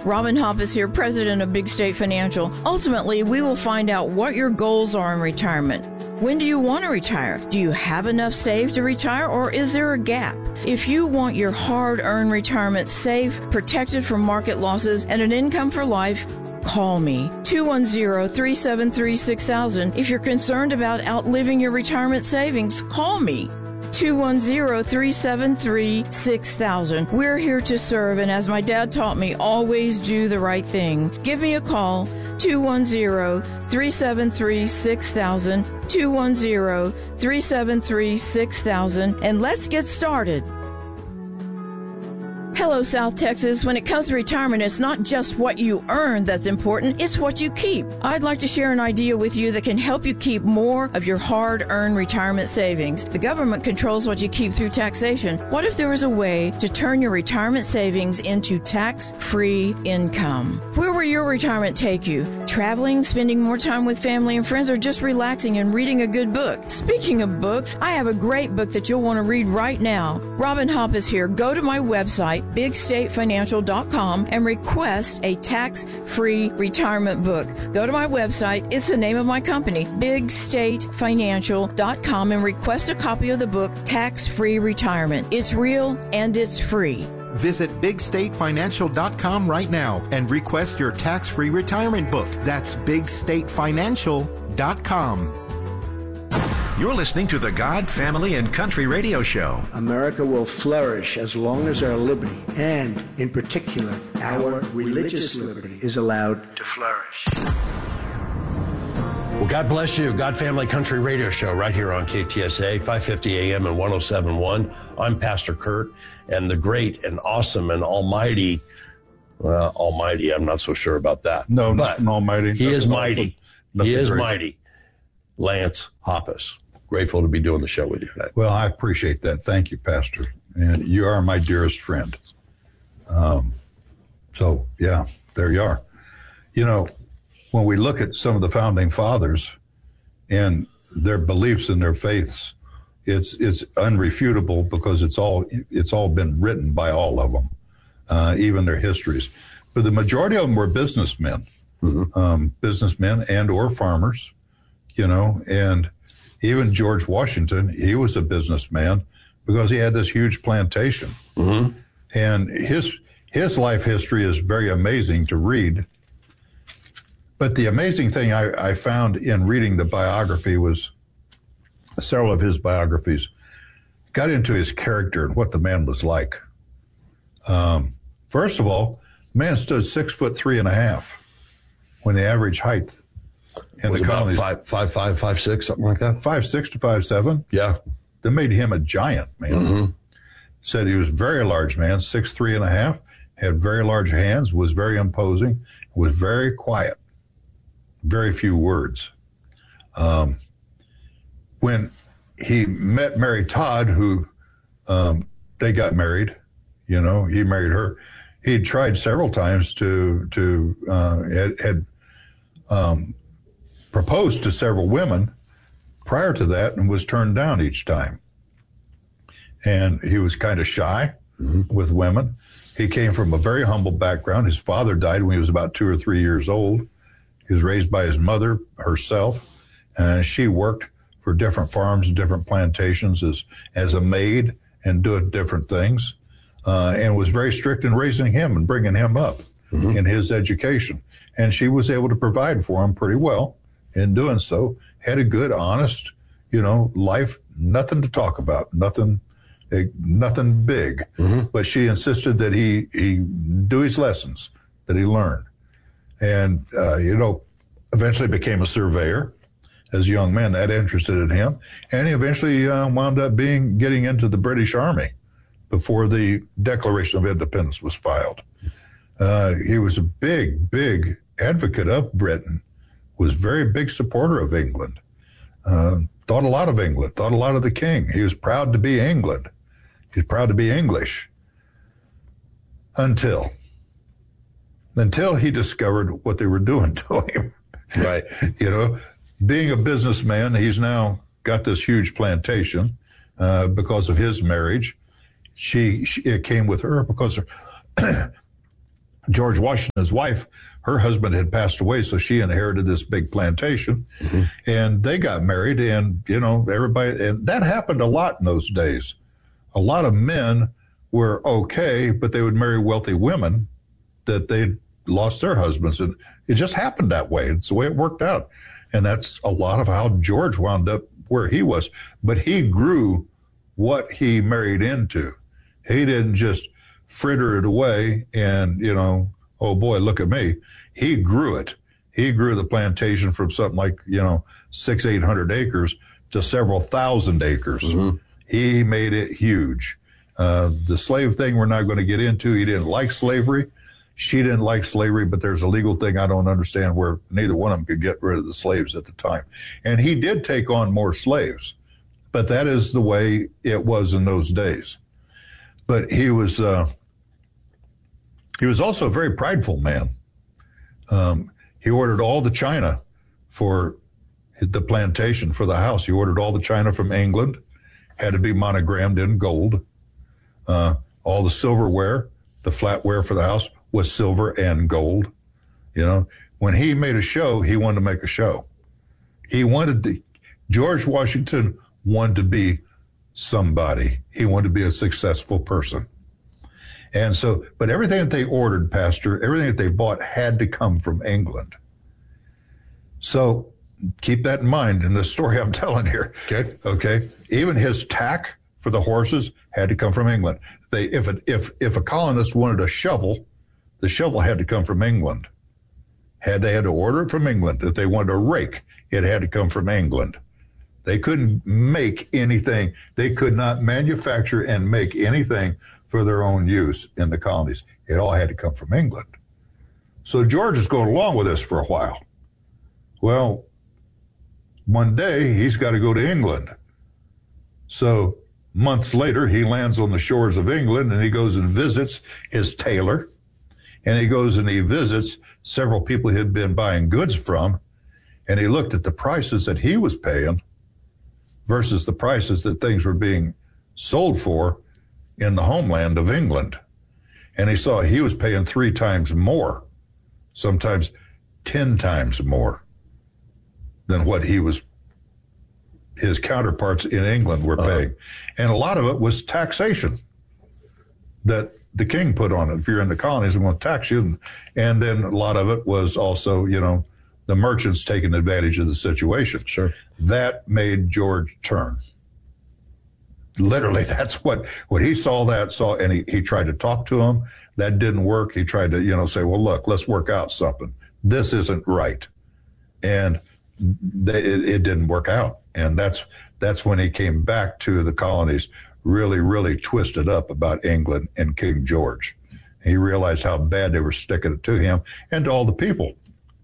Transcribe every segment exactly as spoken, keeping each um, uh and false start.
Robin Hoppus here, president of Big State Financial. Ultimately, we will find out what your goals are in retirement. When do you want to retire? Do you have enough saved to retire, or is there a gap? If you want your hard-earned retirement safe, protected from market losses, and an income for life, call me, two one zero, three seven three, six thousand. If you're concerned about outliving your retirement savings, call me, two one zero, three seven three, six thousand. We're here to serve, and as my dad taught me, always do the right thing. Give me a call, two one zero, three seven three, six thousand, two one zero, three seven three, six thousand, and let's get started. Hello, South Texas. When it comes to retirement, it's not just what you earn that's important, it's what you keep. I'd like to share an idea with you that can help you keep more of your hard-earned retirement savings. The government controls what you keep through taxation. What if there was a way to turn your retirement savings into tax-free income? Where will your retirement take you? Traveling, spending more time with family and friends, or just relaxing and reading a good book? Speaking of books, I have a great book that you'll want to read right now. Robin Hoppus here. Go to my website, big state financial dot com, and request a tax-free retirement book. Go to my website. It's the name of my company, big state financial dot com, and request a copy of the book, Tax-Free Retirement. It's real and it's free. Visit big state financial dot com right now and request your tax-free retirement book. That's big state financial dot com. You're listening to the God, Family, and Country Radio Show. America will flourish as long as our liberty, and in particular, our religious liberty, is allowed to flourish. Well, God bless you. God, Family, Country Radio Show right here on K T S A, five fifty A M and one oh seven point one. I'm Pastor Kurt, and the great and awesome and almighty, well, almighty, I'm not so sure about that. No, but nothing almighty. He nothing is mighty. Awesome, he is great. mighty. Lance Hoppus. Grateful to be doing the show with you tonight. Well, I appreciate that. Thank you, Pastor. And you are my dearest friend. Um, so, yeah, there you are. You know, when we look at some of the founding fathers and their beliefs and their faiths, it's it's unrefutable because it's all it's all been written by all of them, uh, even their histories. But the majority of them were businessmen, mm-hmm. um, businessmen and or farmers, you know, and even George Washington, he was a businessman because he had this huge plantation. Mm-hmm. And his his life history is very amazing to read. But the amazing thing I, I found in reading the biography was several of his biographies got into his character and what the man was like. Um, first of all, the man stood six foot three and a half when the average height in was the about colonies, five, five, five, five, six, something like that. Five six to five seven. Yeah, that made him a giant man. Mm-hmm. Said he was a very large man, six three and a half, had very large hands, was very imposing, was very quiet, very few words. Um, when he met Mary Todd, who um, they got married, you know, he married her. He tried several times to to uh, had. had um, proposed to several women prior to that and was turned down each time. And he was kind of shy mm-hmm. with women. He came from a very humble background. His father died when he was about two or three years old. He was raised by his mother herself, and she worked for different farms, different plantations as, as a maid and doing different things, uh, and was very strict in raising him and bringing him up mm-hmm. in his education. And she was able to provide for him pretty well. In doing so, had a good, honest, you know, life, nothing to talk about, nothing, nothing big. Mm-hmm. But she insisted that he, he do his lessons that he learned. And, uh, you know, eventually became a surveyor as a young man. That interested in him. And he eventually uh, wound up being, getting into the British Army before the Declaration of Independence was filed. Uh, he was a big, big advocate of Britain. Was a very big supporter of England, uh, thought a lot of England, thought a lot of the king. He was proud to be England. He was proud to be English until, until he discovered what they were doing to him. Right. You know, being a businessman, he's now got this huge plantation uh, because of his marriage. She, she it came with her because her, George Washington's wife, her husband had passed away, so she inherited this big plantation, mm-hmm. and they got married, and, you know, everybody, and that happened a lot in those days. A lot of men were okay, but they would marry wealthy women that they'd lost their husbands, and it just happened that way. It's the way it worked out, and that's a lot of how George wound up where he was, but he grew what he married into. He didn't just fritter it away and, you know, oh boy, look at me. He grew it. He grew the plantation from something like, you know, six, eight hundred acres to several thousand acres. Mm-hmm. He made it huge. Uh, the slave thing we're not going to get into. He didn't like slavery. She didn't like slavery, but there's a legal thing I don't understand where neither one of them could get rid of the slaves at the time. And he did take on more slaves, but that is the way it was in those days. But he was, uh, he was also a very prideful man. Um, he ordered all the china for the plantation, for the house. He ordered all the china from England, had to be monogrammed in gold. Uh, all the silverware, the flatware for the house was silver and gold. You know, when he made a show, he wanted to make a show. He wanted to, George Washington wanted to be somebody. He wanted to be a successful person. And so, but everything that they ordered, Pastor, everything that they bought had to come from England. So keep that in mind in the story I'm telling here. Okay. Okay. Even his tack for the horses had to come from England. They, if it, if, if a colonist wanted a shovel, the shovel had to come from England. Had they had to order it from England. If they wanted a rake, it had to come from England. They couldn't make anything. They could not manufacture and make anything for their own use in the colonies. It all had to come from England. So George is going along with this for a while. Well, one day he's got to go to England. So months later, he lands on the shores of England and he goes and visits his tailor. And he goes and he visits several people he had been buying goods from. And he looked at the prices that he was paying versus the prices that things were being sold for in the homeland of England. And he saw he was paying three times more, sometimes ten times more than what he was, his counterparts in England were paying. Uh-huh. And a lot of it was taxation that the king put on it. If you're in the colonies, I'm going to tax you. And then a lot of it was also, you know, the merchants taking advantage of the situation. Sure. That made George turn. Literally, that's what, when he saw that, saw, and he, he tried to talk to him. That didn't work. He tried to, you know, say, well, look, let's work out something. This isn't right. And they, it, it didn't work out. And that's, that's when he came back to the colonies, really, really twisted up about England and King George. He realized how bad they were sticking it to him and to all the people.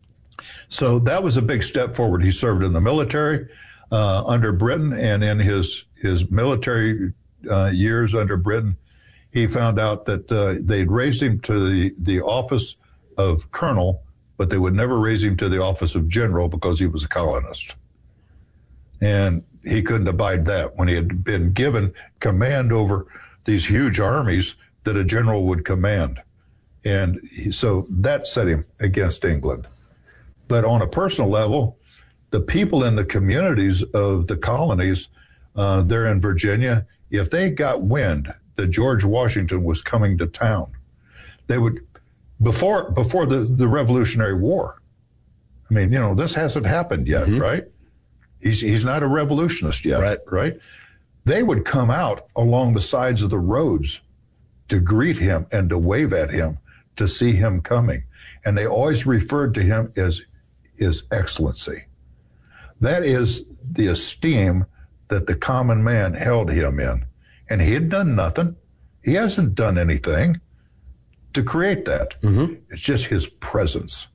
So that was a big step forward. He served in the military uh, under Britain, and in his his military uh, years under Britain, he found out that uh, they'd raised him to the, the office of colonel, but they would never raise him to the office of general because he was a colonist. And he couldn't abide that when he had been given command over these huge armies that a general would command. And he, so that set him against England. But on a personal level, the people in the communities of the colonies uh, there in Virginia, if they got wind that George Washington was coming to town, they would, before before the, the Revolutionary War, I mean, you know, this hasn't happened yet, mm-hmm. right? He's he's not a revolutionist yet, right. right? They would come out along the sides of the roads to greet him and to wave at him, to see him coming. And they always referred to him as His Excellency. That is the esteem that the common man held him in. And he had done nothing. He hasn't done anything to create that. Mm-hmm. It's just his presence.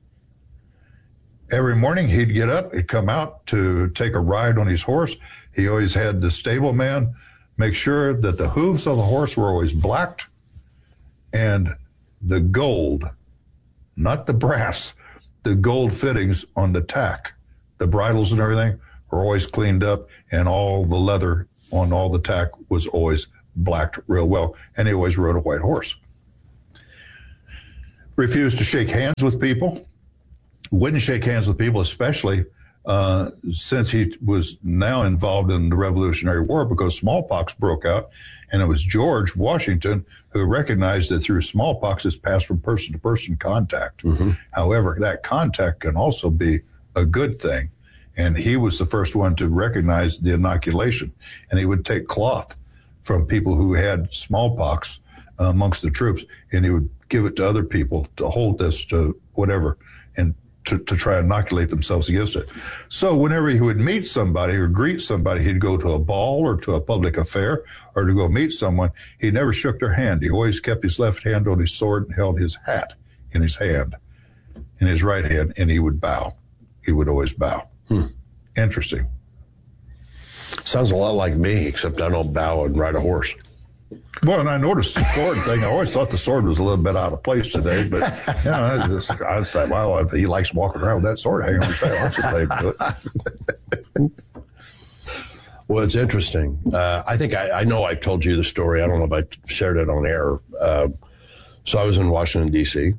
Every morning he'd get up, he'd come out to take a ride on his horse. He always had the stableman make sure that the hooves of the horse were always blacked, and the gold, not the brass, the gold fittings on the tack, the bridles and everything were always cleaned up, and all the leather on all the tack was always blacked real well, and he always rode a white horse. refused to shake hands with people, wouldn't shake hands with people, especially uh, since he was now involved in the Revolutionary War, because smallpox broke out. And it was George Washington who recognized that through smallpox it's passed from person to person contact. Mm-hmm. However, that contact can also be a good thing. And he was the first one to recognize the inoculation. And he would take cloth from people who had smallpox uh, amongst the troops, and he would give it to other people to hold this to whatever, and to, to try to inoculate themselves against it. So whenever he would meet somebody or greet somebody, he'd go to a ball or to a public affair or to go meet someone. He never shook their hand. He always kept his left hand on his sword and held his hat in his hand, in his right hand, and he would bow. He would always bow. Hmm. Interesting. Sounds a lot like me, except I don't bow and ride a horse. Well, and I noticed the sword thing. I always thought the sword was a little bit out of place today, but you know, I just I was like, well, if he likes walking around with that sword hanging on his tail, that's what they do it. Well, it's interesting. Uh, I think I, I know I told you the story. I don't know if I shared it on air. Uh, so I was in Washington, D C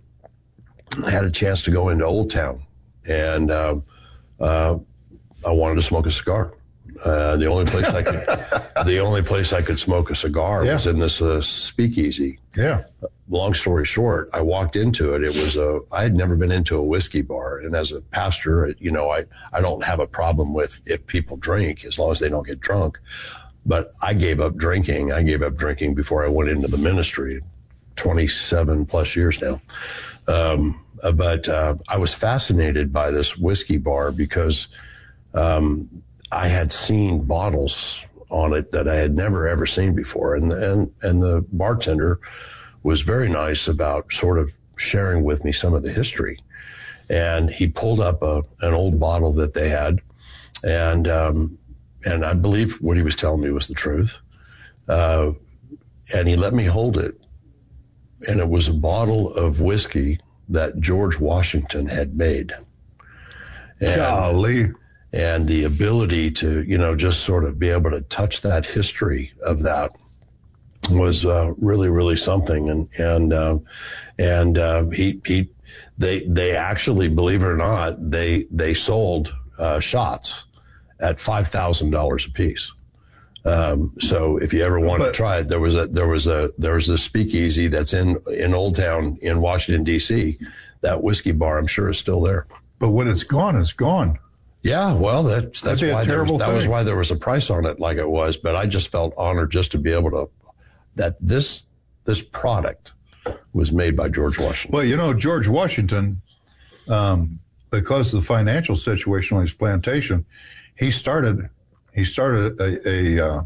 I had a chance to go into Old Town, and uh, uh, I wanted to smoke a cigar. Uh, the only place I could, the only place I could smoke a cigar yeah. was in this uh, speakeasy. Yeah. Long story short, I walked into it. It was a, I had never been into a whiskey bar. And as a pastor, you know, I, I don't have a problem with if people drink as long as they don't get drunk. But I gave up drinking. I gave up drinking before I went into the ministry, twenty-seven plus years now. Um, but, uh, I was fascinated by this whiskey bar because, um, I had seen bottles on it that I had never ever seen before. And the, and, and the bartender was very nice about sort of sharing with me some of the history. And he pulled up a, an old bottle that they had. And, um, and I believe what he was telling me was the truth. Uh, and he let me hold it. And it was a bottle of whiskey that George Washington had made. And, Golly. And the ability to, you know, just sort of be able to touch that history of that was uh, really, really something. And and uh, and uh, he he they they actually, believe it or not, they they sold uh, shots at five thousand dollars a piece. Um, so if you ever want but, to try it, there was a there was a there was a speakeasy that's in in Old Town in Washington D C That whiskey bar, I'm sure, is still there. But when it's gone, it's gone. Yeah, well, that's that's That'd why there was, that thing. was why there was a price on it like it was. But I just felt honored just to be able to that this this product was made by George Washington. Well, you know, George Washington, um, because of the financial situation on his plantation, he started he started a, a, uh,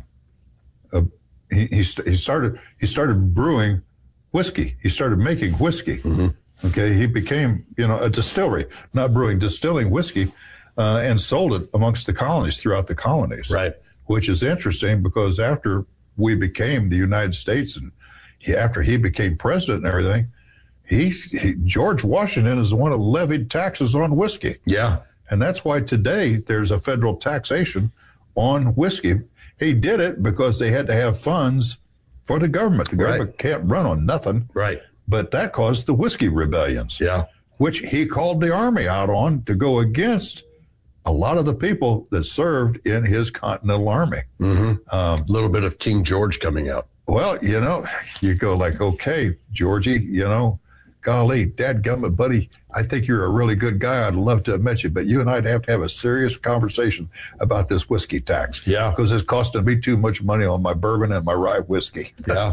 a he he he started he started brewing whiskey. He started making whiskey. Mm-hmm. Okay, he became you know a distillery, not brewing, distilling whiskey. Uh, and sold it amongst the colonies, throughout the colonies. Right. Which is interesting because after we became the United States and he, after he became president and everything, he, he George Washington is the one who levied taxes on whiskey. Yeah. And that's why today there's a federal taxation on whiskey. He did it because they had to have funds for the government. The government right. can't run on nothing. Right. But that caused the whiskey rebellions. Yeah. Which he called the army out on to go against a lot of the people that served in his Continental Army. Mm-hmm. Um, a little bit of King George coming out. Well, you know, you go like, okay, Georgie, you know, golly, dadgummit, buddy, I think you're a really good guy. I'd love to have met you, but you and I'd have to have a serious conversation about this whiskey tax. Yeah. Because it's costing me too much money on my bourbon and my rye whiskey. Yeah.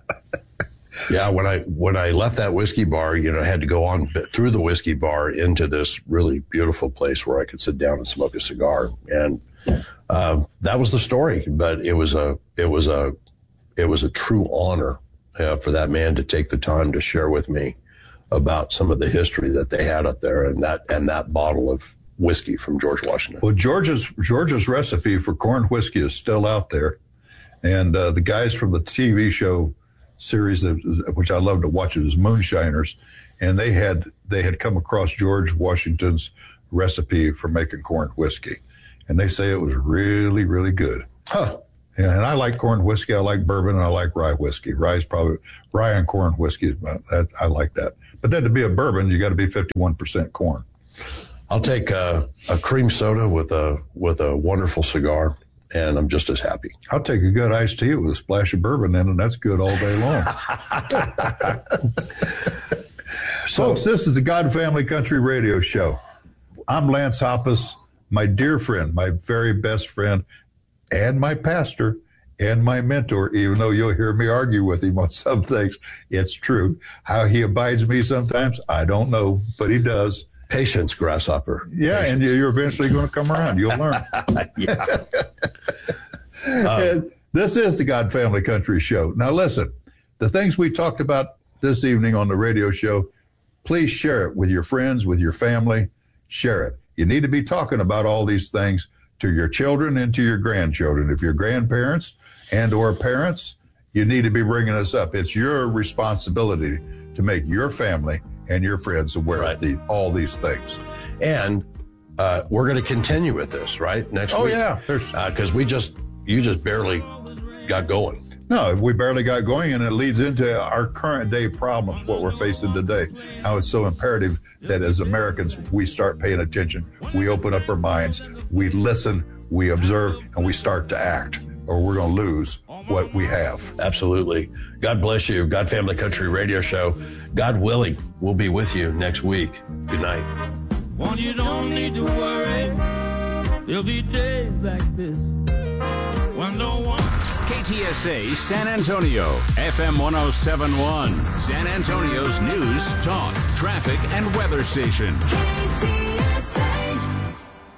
Yeah, when I when I left that whiskey bar, you know, I had to go on through the whiskey bar into this really beautiful place where I could sit down and smoke a cigar, and uh, that was the story. But it was a it was a it was a true honor uh, for that man to take the time to share with me about some of the history that they had up there, and that and that bottle of whiskey from George Washington. Well, George's George's recipe for corn whiskey is still out there, and uh, the guys from the T V show series that, which I love to watch, it was Moonshiners, and they had they had come across George Washington's recipe for making corn whiskey, and they say it was really really good. Huh. Yeah, and I like corn whiskey. I like bourbon, and I like rye whiskey. Rye's probably rye and corn whiskey. That, I like that. But then to be a bourbon, you got to be fifty-one percent corn. I'll take a, a cream soda with a with a wonderful cigar, and I'm just as happy. I'll take a good iced tea with a splash of bourbon in, and that's good all day long. So, folks, this is the God Family Country Radio Show. I'm Lance Hoppus, my dear friend, my very best friend, and my pastor, and my mentor, even though you'll hear me argue with him on some things. It's true. How he abides me sometimes, I don't know, but he does. Patience, grasshopper. Yeah, Patience. And you're eventually going to come around. You'll learn. Yeah. um, this is the God Family Country Show. Now, listen, the things we talked about this evening on the radio show, please share it with your friends, with your family. Share it. You need to be talking about all these things to your children and to your grandchildren. If you're grandparents and or parents, you need to be bringing this up. It's your responsibility to make your family and your friends aware right. of the, all these things. And uh, we're going to continue with this, right? Next oh, week. Oh, yeah. Because uh, we just, you just barely got going. No, we barely got going, and it leads into our current day problems, what we're facing today, how it's so imperative that as Americans, we start paying attention. We open up our minds, we listen, we observe, and we start to act, or we're going to lose what we have. Absolutely. God bless you. God Family Country Radio Show. God willing, we'll be with you next week. Good night. Well, you don't need to worry. There'll be days like this. One don't want. K T S A San Antonio, F M one oh seven point one, San Antonio's news, talk, traffic, and weather station. K T S A.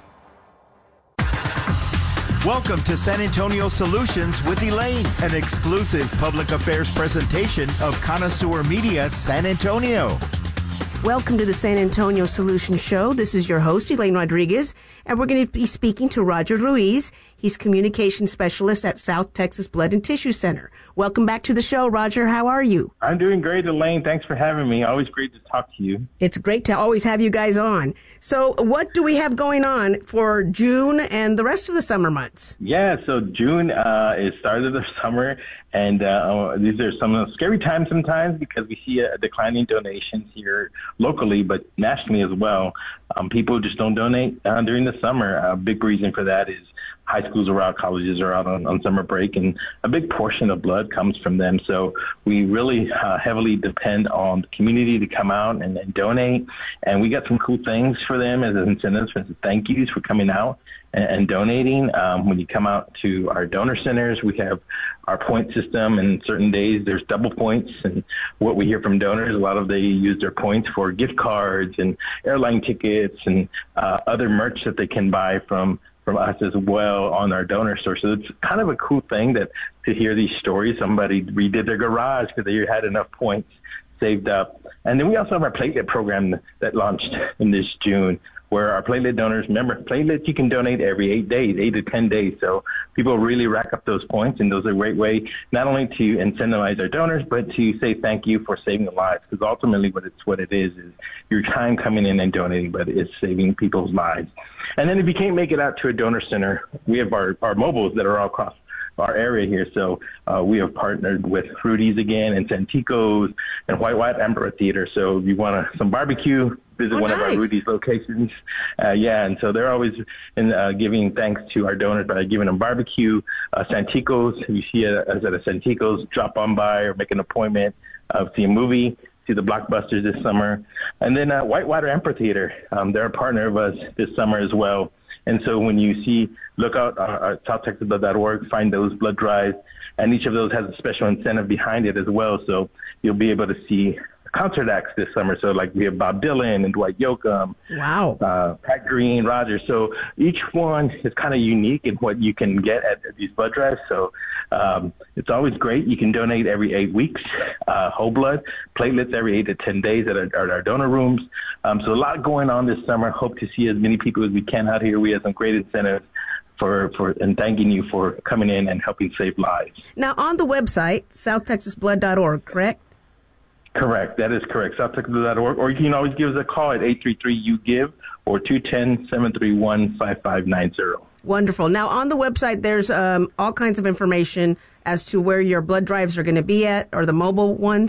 Welcome to San Antonio Solutions with Elaine, an exclusive public affairs presentation of Connoisseur Media San Antonio. Welcome to the San Antonio Solutions Show. This is your host, Elaine Rodriguez, and we're going to be speaking to Roger Ruiz. He's communication specialist at South Texas Blood and Tissue Center. Welcome back to the show, Roger. How are you? I'm doing great, Elaine. Thanks for having me. Always great to talk to you. It's great to always have you guys on. So what do we have going on for June and the rest of the summer months? Yeah, so June uh, is start of the summer, and uh, these are some scary times sometimes because we see a decline in donations here locally, but nationally as well. Um, people just don't donate uh, during the summer. A big reason for that is high schools are out, colleges are out on, on summer break, and a big portion of blood comes from them. So we really uh, heavily depend on the community to come out and, and donate. And we got some cool things for them as incentives, as thank yous for coming out and, and donating. Um, when you come out to our donor centers, we have our point system, and certain days there's double points. And what we hear from donors, a lot of they use their points for gift cards and airline tickets and uh, other merch that they can buy from from us as well on our donor store. So it's kind of a cool thing that to hear these stories. Somebody redid their garage because they had enough points saved up. And then we also have our platelet program that launched in this June, where our platelet donors, remember, platelets you can donate every eight days, eight to ten days. So people really rack up those points, and those are a great way not only to incentivize our donors, but to say thank you for saving lives, because ultimately what it's what it is is your time coming in and donating, but it's saving people's lives. And then if you can't make it out to a donor center, we have our, our mobiles that are all across our area here. So uh, we have partnered with Fruities again and Santikos and White White Amphitheater. So if you want a, some barbecue, visit oh, one nice. of our Rudy's locations. Uh, yeah, and so they're always in, uh, giving thanks to our donors by giving them barbecue. Uh, Santikos, if you see us at a Santikos, drop on by or make an appointment, uh, see a movie, see the blockbusters this summer. And then uh, Whitewater Amphitheater, um, they're a partner of us this summer as well. And so when you see, look out uh, at south texas blood dot org, find those blood drives, and each of those has a special incentive behind it as well. So you'll be able to see concert acts this summer. So like we have Bob Dylan and Dwight Yoakam. Wow. Uh, Pat Green, Rogers. So each one is kind of unique in what you can get at these blood drives. So um, it's always great. You can donate every eight weeks, uh, whole blood, platelets every eight to ten days at our, at our donor rooms. Um, so a lot going on this summer. Hope to see as many people as we can out here. We have some great incentives for, for and thanking you for coming in and helping save lives. Now, on the website, south texas blood dot org, correct? Correct. That is correct. south texas blood dot org. Or you can always give us a call at eight three three U give or two one zero, seven three one, five five nine zero. Wonderful. Now, on the website, there's um, all kinds of information as to where your blood drives are going to be at, or the mobile ones.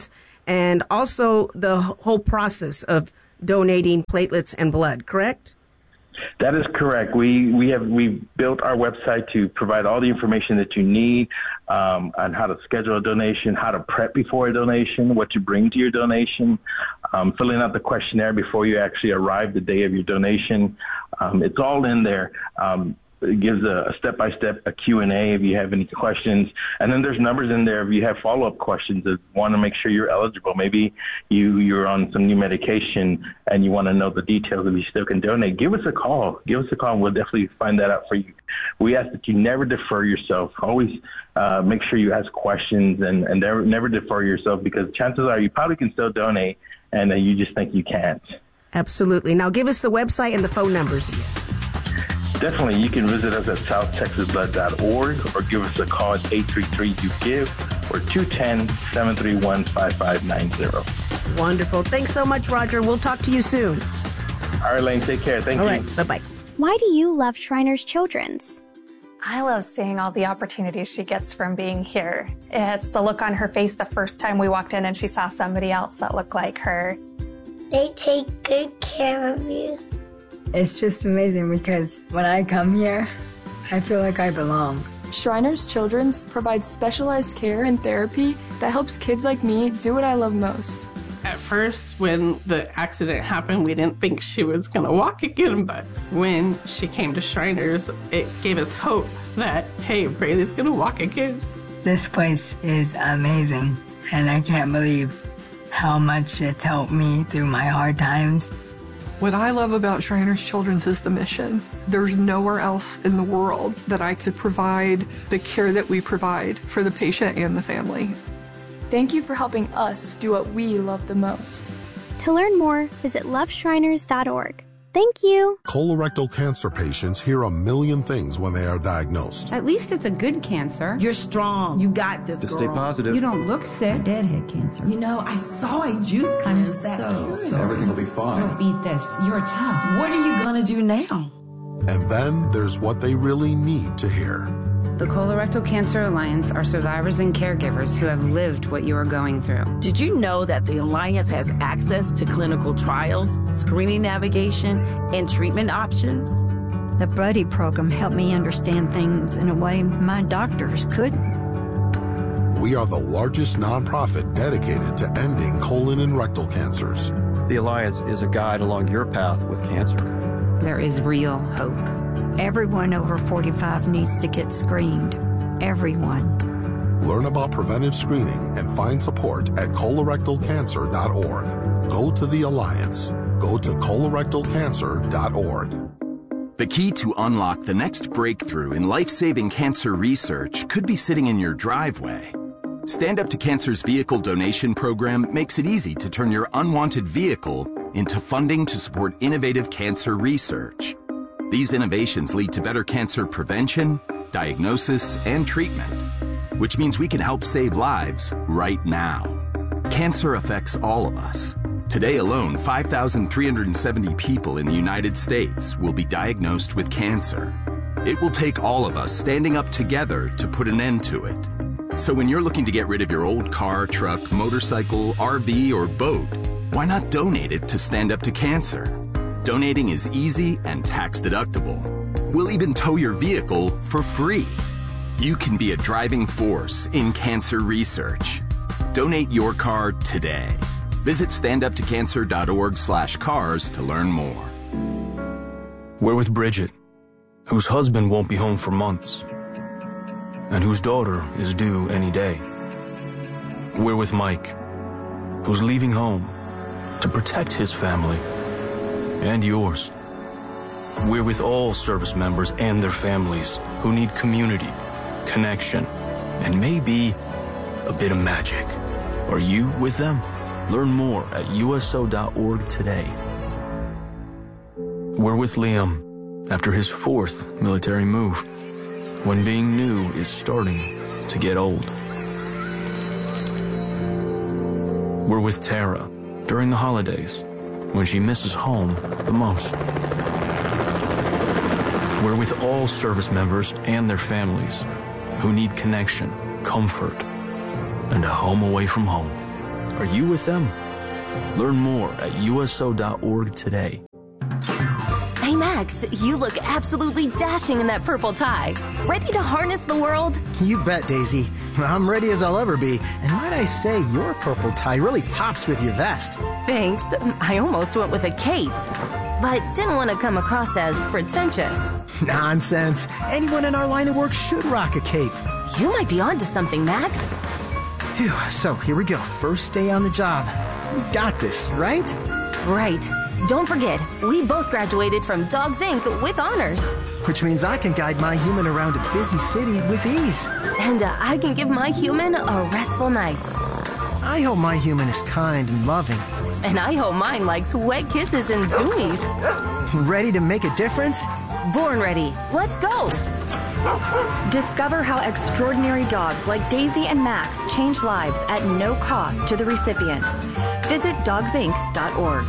and also the whole process of donating platelets and blood, correct? That is correct. We we have we built our website to provide all the information that you need um, on how to schedule a donation, how to prep before a donation, what to bring to your donation, um, filling out the questionnaire before you actually arrive the day of your donation. Um, it's all in there. Um, It gives a, a step-by-step, a Q and A if you have any questions. And then there's numbers in there if you have follow-up questions that want to make sure you're eligible. Maybe you, you're on some new medication and you want to know the details if you still can donate. Give us a call. Give us a call and we'll definitely find that out for you. We ask that you never defer yourself. Always uh, make sure you ask questions and, and never, never defer yourself, because chances are you probably can still donate and uh, you just think you can't. Absolutely. Now give us the website and the phone numbers again. Definitely. You can visit us at south texas blood dot org or give us a call at eight three three, you give or two one zero, seven three one, five five nine zero. Wonderful. Thanks so much, Roger. We'll talk to you soon. All right, Lane. Take care. Thank all you. All right. Bye-bye. Why do you love Shriners Children's? I love seeing all the opportunities she gets from being here. It's the look on her face the first time we walked in and she saw somebody else that looked like her. They take good care of you. It's just amazing because when I come here, I feel like I belong. Shriners Children's provides specialized care and therapy that helps kids like me do what I love most. At first, when the accident happened, we didn't think she was going to walk again, but when she came to Shriners, it gave us hope that, hey, Braylee's going to walk again. This place is amazing, and I can't believe how much it's helped me through my hard times. What I love about Shriners Children's is the mission. There's nowhere else in the world that I could provide the care that we provide for the patient and the family. Thank you for helping us do what we love the most. To learn more, visit love shriners dot org. Thank you. Colorectal cancer patients hear a million things when they are diagnosed. At least it's a good cancer. You're strong. You got this, Just girl. stay positive. You don't look sick. Deadhead cancer. You know, I saw a juice I'm cleanse that so cancer. sorry. Everything will be fine. You'll beat this. You're tough. What are you going to do now? And then there's what they really need to hear. The Colorectal Cancer Alliance are survivors and caregivers who have lived what you are going through. Did you know that the Alliance has access to clinical trials, screening navigation, and treatment options? The Buddy program helped me understand things in a way my doctors couldn't. We are the largest nonprofit dedicated to ending colon and rectal cancers. The Alliance is a guide along your path with cancer. There is real hope. Everyone over forty-five needs to get screened. Everyone. Learn about preventive screening and find support at colorectal cancer dot org. Go to the Alliance. Go to colorectal cancer dot org. The key to unlock the next breakthrough in life-saving cancer research could be sitting in your driveway. Stand Up to Cancer's vehicle donation program makes it easy to turn your unwanted vehicle into funding to support innovative cancer research. These innovations lead to better cancer prevention, diagnosis, and treatment, which means we can help save lives right now. Cancer affects all of us. Today alone, five thousand three hundred seventy people in the United States will be diagnosed with cancer. It will take all of us standing up together to put an end to it. So when you're looking to get rid of your old car, truck, motorcycle, R V, or boat, why not donate it to Stand Up to Cancer? Donating is easy and tax deductible. We'll even tow your vehicle for free. You can be a driving force in cancer research. Donate your car today. Visit stand up to cancer dot org slash cars to learn more. We're with Bridget, whose husband won't be home for months, and whose daughter is due any day. We're with Mike, who's leaving home to protect his family and yours. We're with all service members and their families who need community, connection, and maybe a bit of magic. Are you with them? Learn more at U S O dot org today. We're with Liam after his fourth military move, when being new is starting to get old. We're with Tara during the holidays, when she misses home the most. We're with all service members and their families who need connection, comfort, and a home away from home. Are you with them? Learn more at U S O dot org today. Hey, Max, you look absolutely dashing in that purple tie. Ready to harness the world? You bet, Daisy. I'm ready as I'll ever be. And might I say, your purple tie really pops with your vest. Thanks. I almost went with a cape, but didn't want to come across as pretentious. Nonsense. Anyone in our line of work should rock a cape. You might be onto something, Max. Phew, so here we go. First day on the job. We've got this, right? Right. Don't forget, we both graduated from Dogs Incorporated with honors. Which means I can guide my human around a busy city with ease. And uh, I can give my human a restful night. I hope my human is kind and loving. And I hope mine likes wet kisses and zoomies. Ready to make a difference? Born ready. Let's go. Discover how extraordinary dogs like Daisy and Max change lives at no cost to the recipients. Visit dogs inc dot org.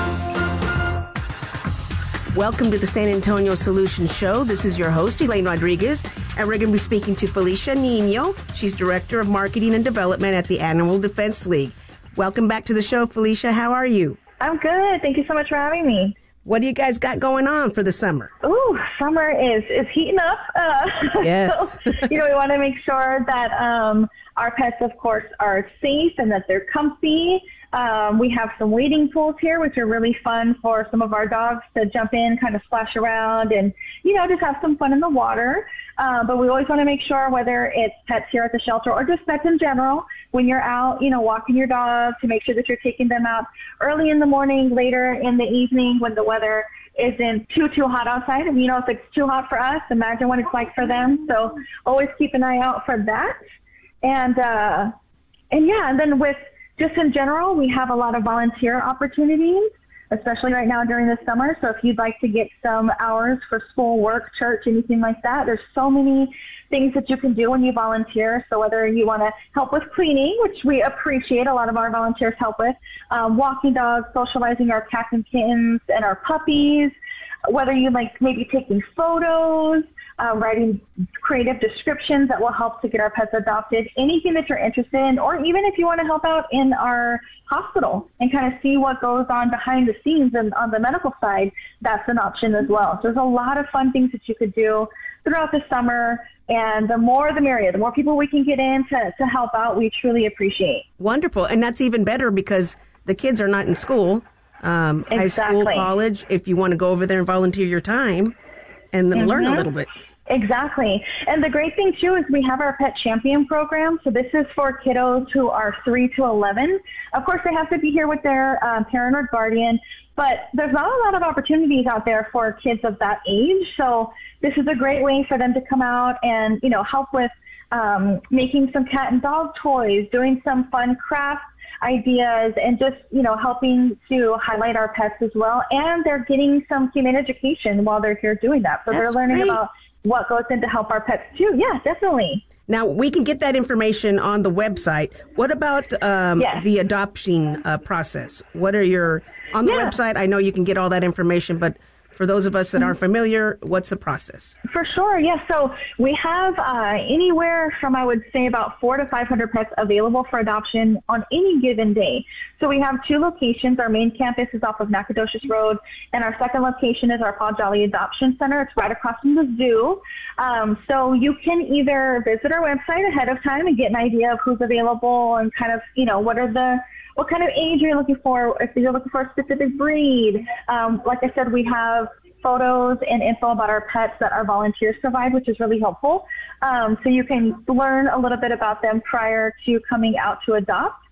Welcome to the San Antonio Solutions Show. This is your host, Elaine Rodriguez, and we're going to be speaking to Felicia Nino. She's Director of Marketing and Development at the Animal Defense League. Welcome back to the show, Felicia. How are you? I'm good. Thank you so much for having me. What do you guys got going on for the summer? Ooh, summer is, is heating up. Uh, yes. So, you know, we want to make sure that um, our pets, of course, are safe and that they're comfy. Um, we have some wading pools here, which are really fun for some of our dogs to jump in, kind of splash around and, you know, just have some fun in the water. Uh, but we always want to make sure, whether it's pets here at the shelter or just pets in general, when you're out, you know, walking your dog, to make sure that you're taking them out early in the morning, later in the evening when the weather isn't too, too hot outside. And, you know, if it's too hot for us, imagine what it's like for them. So always keep an eye out for that. And, uh, and yeah, and then with, just in general, we have a lot of volunteer opportunities, especially right now during the summer. So if you'd like to get some hours for school, work, church, anything like that, there's so many things that you can do when you volunteer. So whether you want to help with cleaning, which we appreciate, a lot of our volunteers help with, um, walking dogs, socializing our cats and kittens and our puppies, whether you like maybe taking photos, Uh, writing creative descriptions that will help to get our pets adopted, anything that you're interested in, or even if you want to help out in our hospital and kind of see what goes on behind the scenes and on the medical side, that's an option as well. So there's a lot of fun things that you could do throughout the summer, and the more the merrier. The more people we can get in to, to help out, we truly appreciate. Wonderful. And that's even better because the kids are not in school, um, exactly. high school, college. If you want to go over there and volunteer your time and then mm-hmm. learn a little bit. Exactly. And the great thing, too, is we have our Pet Champion program. So this is for kiddos who are three to eleven. Of course, they have to be here with their um, parent or guardian, but there's not a lot of opportunities out there for kids of that age. So this is a great way for them to come out and, you know, help with um, making some cat and dog toys, doing some fun crafts, ideas, and just, you know, helping to highlight our pets as well. And they're getting some humane education while they're here doing that. So That's they're learning great. about what goes in to help our pets too. Yeah, definitely. Now, we can get that information on the website. What about um, yes. the adoption uh, process? What are your, on the yeah. website, I know you can get all that information, but for those of us that aren't familiar, what's the process? For sure, yes. Yeah. So we have uh, anywhere from, I would say, about four to five hundred pets available for adoption on any given day. So we have two locations. Our main campus is off of Nacogdoches Road, and our second location is our Paul Jolly Adoption Center. It's right across from the zoo. Um, so you can either visit our website ahead of time and get an idea of who's available and kind of, you know, what are the what kind of age you're looking for, if you're looking for a specific breed. Um, like I said, we have photos and info about our pets that our volunteers provide, which is really helpful. Um, so you can learn a little bit about them prior to coming out to adopt.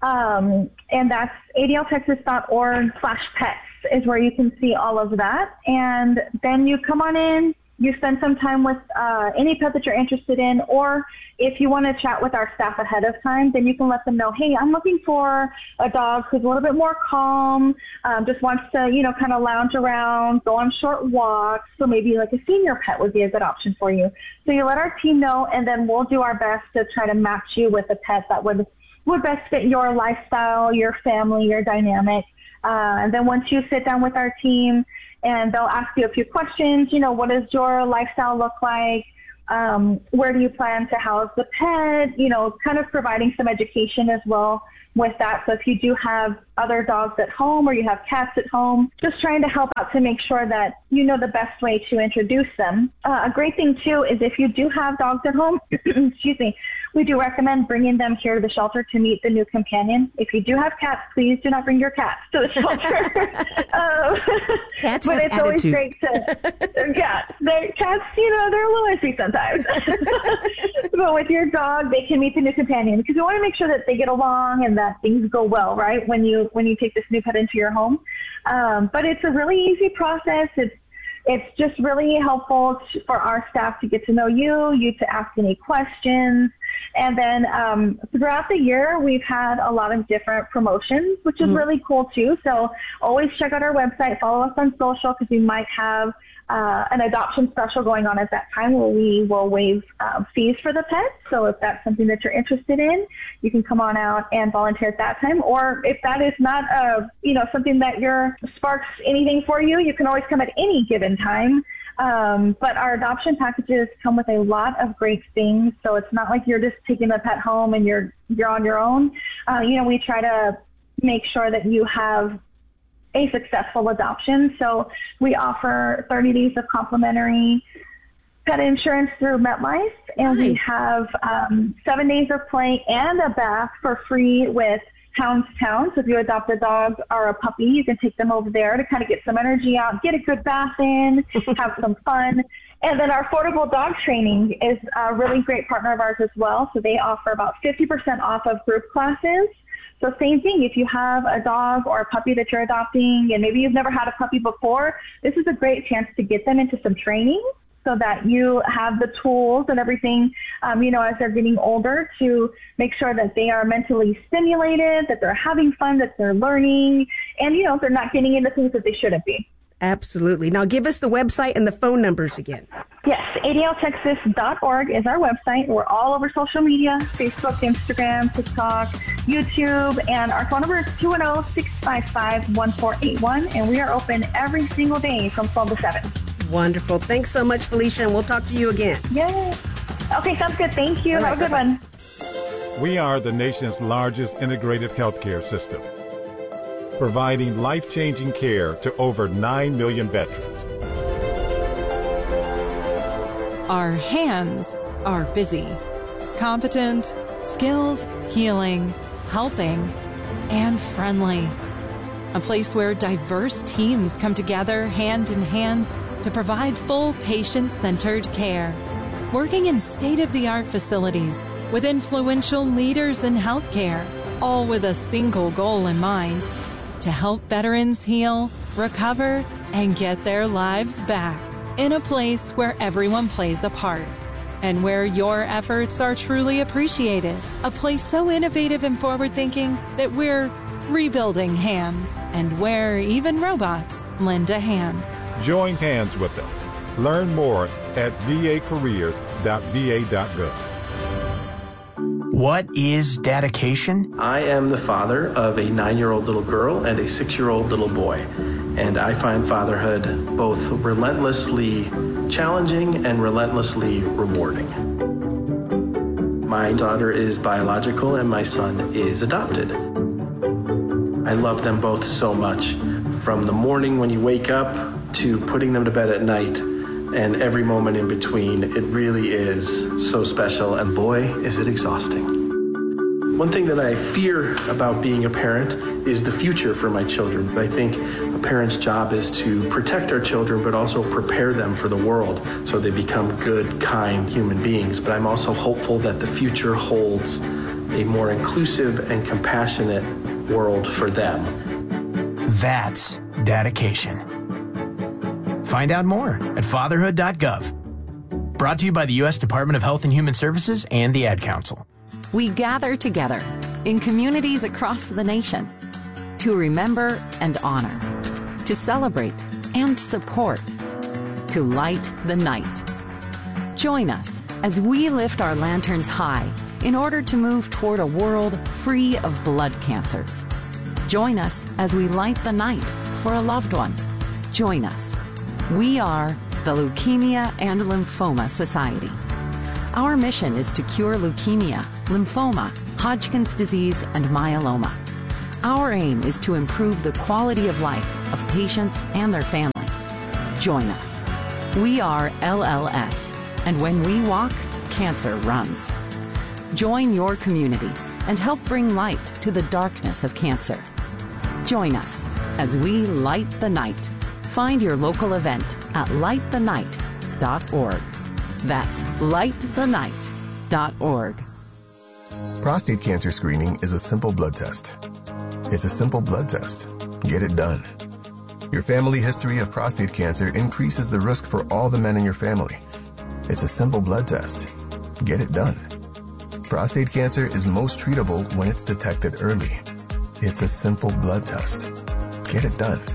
Um, and that's A D L Texas dot org slash pets is where you can see all of that. And then you come on in, you spend some time with uh, any pet that you're interested in, or if you want to chat with our staff ahead of time, then you can let them know, hey, I'm looking for a dog who's a little bit more calm, um, just wants to, you know, kind of lounge around, go on short walks. So maybe like a senior pet would be a good option for you. So you let our team know, and then we'll do our best to try to match you with a pet that would, would best fit your lifestyle, your family, your dynamic. Uh, and then once you sit down with our team, and they'll ask you a few questions, you know, what does your lifestyle look like? Um, where do you plan to house the pet? You know, kind of providing some education as well with that. So if you do have other dogs at home or you have cats at home, just trying to help out to make sure that you know the best way to introduce them. Uh, a great thing too is if you do have dogs at home, excuse me, we do recommend bringing them here to the shelter to meet the new companion. If you do have cats, please do not bring your cats to the shelter. um, cats but have it's attitude. always great to, yeah, they're, cats, you know, they're a little iffy sometimes. But with your dog, they can meet the new companion because we want to make sure that they get along and that things go well, right, when you when you take this new pet into your home. Um, but it's a really easy process. It's It's just really helpful to, for our staff to get to know you, you to ask any questions. And then um, throughout the year, we've had a lot of different promotions, which is mm-hmm. really cool too. So always check out our website, follow us on social, because we might have uh, an adoption special going on at that time where we will waive uh, fees for the pets. So if that's something that you're interested in, you can come on out and volunteer at that time. Or if that is not a, you know, something that your sparks anything for you, you can always come at any given time. Um, but our adoption packages come with a lot of great things. So it's not like you're just taking the pet home and you're, you're on your own. Uh, you know, we try to make sure that you have a successful adoption. So we offer thirty days of complimentary pet insurance through MetLife, and nice. we have um, seven days of play and a bath for free with Houndstown. So if you adopt a dog or a puppy, you can take them over there to kind of get some energy out, get a good bath in, have some fun. And then our Affordable Dog Training is a really great partner of ours as well. So they offer about fifty percent off of group classes. So same thing, if you have a dog or a puppy that you're adopting and maybe you've never had a puppy before, this is a great chance to get them into some training so that you have the tools and everything, um, you know, as they're getting older to make sure that they are mentally stimulated, that they're having fun, that they're learning, and, you know, they're not getting into things that they shouldn't be. Absolutely. Now give us the website and the phone numbers again. Yes, A D L Texas dot org is our website. We're all over social media, Facebook, Instagram, TikTok, YouTube, and our phone number is two one zero, six five five, one four eight one, and we are open every single day from twelve to seven. Wonderful. Thanks so much, Felicia, and we'll talk to you again. Yay. Okay, sounds good. Thank you. All Have right, a good bye-bye. one. We are the nation's largest integrated healthcare system, providing life-changing care to over nine million veterans. Our hands are busy, competent, skilled, healing, helping, and friendly. A place where diverse teams come together hand in hand to provide full patient-centered care. Working in state-of-the-art facilities with influential leaders in healthcare, all with a single goal in mind: to help veterans heal, recover, and get their lives back in a place where everyone plays a part and where your efforts are truly appreciated. A place so innovative and forward-thinking that we're rebuilding hands and where even robots lend a hand. Join hands with us. Learn more at v a careers dot v a dot gov. What is dedication? I am the father of a nine-year-old little girl and a six-year-old little boy, and I find fatherhood both relentlessly challenging and relentlessly rewarding. My daughter is biological and my son is adopted. I love them both so much, from the morning when you wake up to putting them to bed at night, and every moment in between. It really is so special, and boy, is it exhausting. One thing that I fear about being a parent is the future for my children. I think a parent's job is to protect our children, but also prepare them for the world so they become good, kind human beings. But I'm also hopeful that the future holds a more inclusive and compassionate world for them. That's dedication. Find out more at fatherhood dot gov. Brought to you by the U S Department of Health and Human Services and the Ad Council. We gather together in communities across the nation to remember and honor, to celebrate and support, to light the night. Join us as we lift our lanterns high in order to move toward a world free of blood cancers. Join us as we light the night for a loved one. Join us. We are the Leukemia and Lymphoma Society. Our mission is to cure leukemia, lymphoma, Hodgkin's disease, and myeloma. Our aim is to improve the quality of life of patients and their families. Join us. We are L L S, and when we walk, cancer runs. Join your community and help bring light to the darkness of cancer. Join us as we light the night. Find your local event at light the night dot org. That's light the night dot org. Prostate cancer screening is a simple blood test. It's a simple blood test. Get it done. Your family history of prostate cancer increases the risk for all the men in your family. It's a simple blood test. Get it done. Prostate cancer is most treatable when it's detected early. It's a simple blood test. Get it done.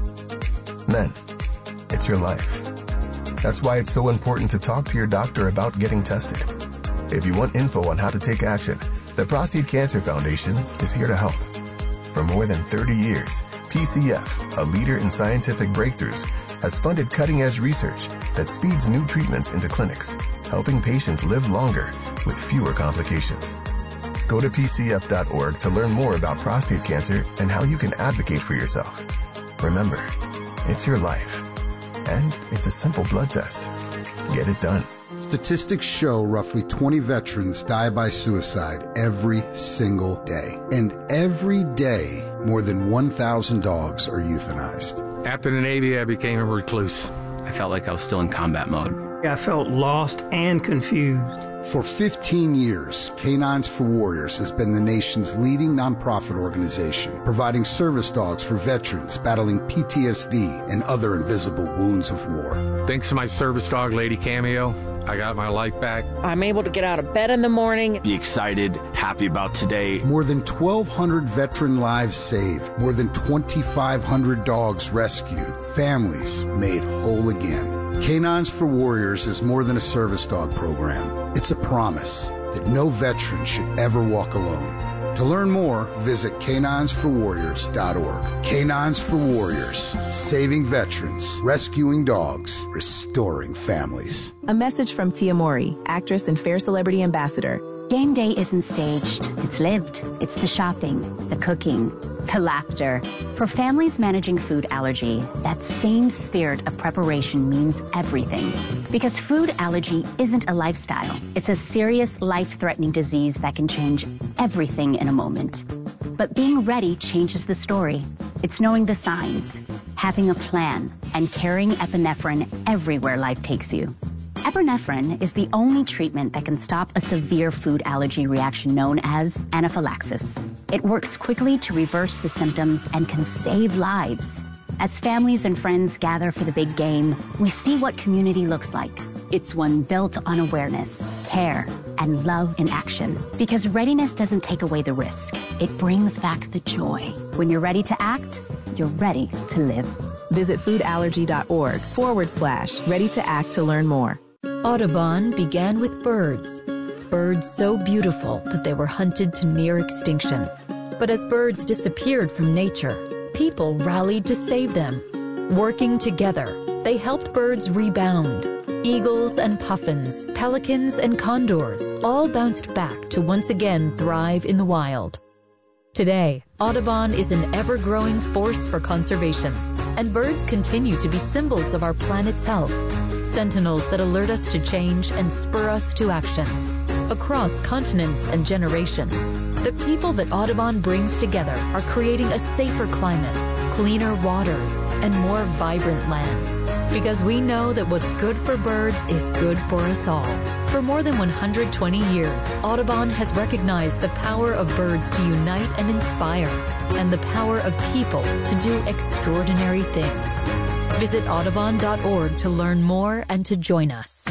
Men, it's your life. That's why it's so important to talk to your doctor about getting tested. If you want info on how to take action, the Prostate Cancer Foundation is here to help. For more than thirty years, P C F, a leader in scientific breakthroughs, has funded cutting-edge research that speeds new treatments into clinics, helping patients live longer with fewer complications. Go to P C F dot org to learn more about prostate cancer and how you can advocate for yourself. Remember, it's your life, and it's a simple blood test. Get it done. Statistics show roughly twenty veterans die by suicide every single day. And every day, more than one thousand dogs are euthanized. After the Navy, I became a recluse. I felt like I was still in combat mode. I felt lost and confused. For fifteen years, Canines for Warriors has been the nation's leading nonprofit organization, providing service dogs for veterans battling P T S D and other invisible wounds of war. Thanks to my service dog, Lady Cameo, I got my life back. I'm able to get out of bed in the morning. Be excited, happy about today. More than twelve hundred veteran lives saved. More than twenty-five hundred dogs rescued. Families made whole again. Canines for Warriors is more than a service dog program. It's a promise that no veteran should ever walk alone. To learn more, visit canines for warriors dot org. Canines for Warriors, saving veterans, rescuing dogs, restoring families. A message from Tia Mori, actress and Fair Celebrity Ambassador. Game day isn't staged, it's lived. It's the shopping, the cooking, the laughter. For families managing food allergy, that same spirit of preparation means everything. Because food allergy isn't a lifestyle. It's a serious, life-threatening disease that can change everything in a moment. But being ready changes the story. It's knowing the signs, having a plan, and carrying epinephrine everywhere life takes you. Epinephrine is the only treatment that can stop a severe food allergy reaction known as anaphylaxis. It works quickly to reverse the symptoms and can save lives. As families and friends gather for the big game, we see what community looks like. It's one built on awareness, care, and love in action. Because readiness doesn't take away the risk. It brings back the joy. When you're ready to act, you're ready to live. Visit foodallergy.org forward slash ready to act to learn more. Audubon began with birds. Birds so beautiful that they were hunted to near extinction. But as birds disappeared from nature, people rallied to save them. Working together, they helped birds rebound. Eagles and puffins, pelicans and condors all bounced back to once again thrive in the wild. Today, Audubon is an ever-growing force for conservation, and birds continue to be symbols of our planet's health, sentinels that alert us to change and spur us to action. Across continents and generations, the people that Audubon brings together are creating a safer climate, cleaner waters, and more vibrant lands. Because we know that what's good for birds is good for us all. For more than one hundred twenty years, Audubon has recognized the power of birds to unite and inspire, and the power of people to do extraordinary things. Visit audubon dot org to learn more and to join us.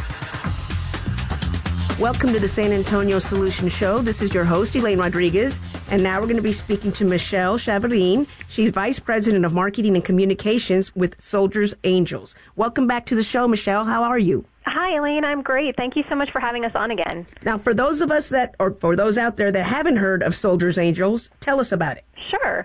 Welcome to the San Antonio Solution Show. This is your host, Elaine Rodriguez, and now we're going to be speaking to Michelle Chavarin. She's Vice President of Marketing and Communications with Soldiers Angels. Welcome back to the show, Michelle. How are you? Hi, Elaine. I'm great. Thank you so much for having us on again. Now, for those of us that, or for those out there that haven't heard of Soldiers Angels, tell us about it. Sure.